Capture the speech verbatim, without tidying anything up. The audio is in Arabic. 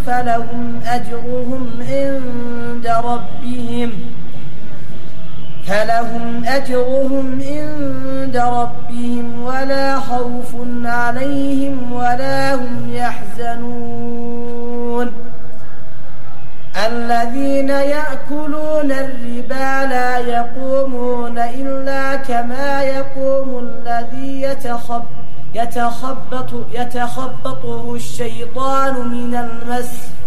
فلهم أجرهم عند ربهم فلهم أجرهم عند ربهم ولا خوف عليهم ولا هم يحزنون الذين يأكلون الربا لا يقومون إلا كما يقوم الذي يتخبط يتخبط يتخبطه الشيطان من المس